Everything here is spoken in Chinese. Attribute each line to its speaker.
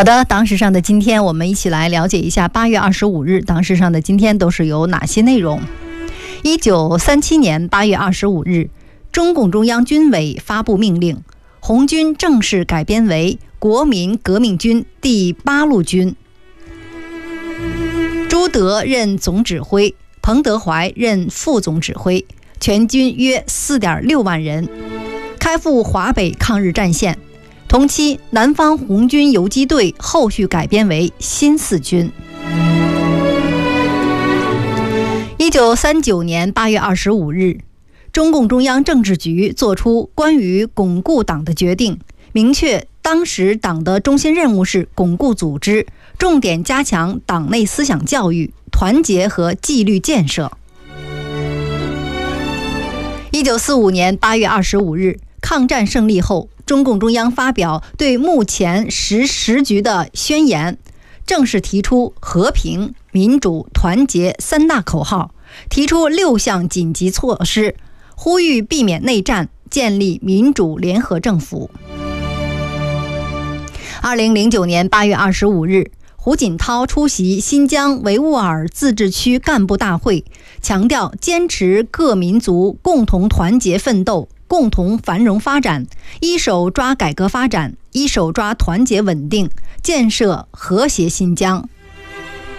Speaker 1: 好的，党史上的今天，我们一起来了解一下8月25日党史上的今天都是有哪些内容。1937年8月25日，中共中央军委发布命令，红军正式改编为国民革命军第8路军，朱德任总指挥，彭德怀任副总指挥，全军约4.6万人，开赴华北抗日战线。同期，南方红军游击队后续改编为新四军。1939年8月25日，中共中央政治局作出关于巩固党的决定，明确当时党的中心任务是巩固组织，重点加强党内思想教育、团结和纪律建设。1945年8月25日，抗战胜利后，中共中央发表对目前时局的宣言，正式提出和平、民主、团结3大口号，提出6项紧急措施，呼吁避免内战，建立民主联合政府。2009年8月25日，胡锦涛出席新疆维吾尔自治区干部大会，强调坚持各民族共同团结奋斗，共同繁荣发展，一手抓改革发展，一手抓团结稳定，建设和谐新疆。